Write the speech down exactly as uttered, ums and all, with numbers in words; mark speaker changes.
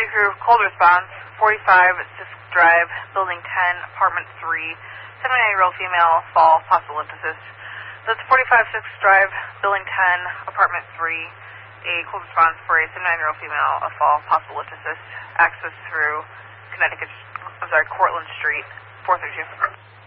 Speaker 1: crew, cold response, forty-five Sisk Drive, Building ten, Apartment three, seventy-nine-year-old female, fall, possible lymphocyst. That's forty-five Sisk Drive, Building ten, Apartment three, a cold response for a seventy-nine-year-old female, a fall, possible lymphocyst, access through Connecticut, I'm sorry, Cortlandt Street, four thirty-two.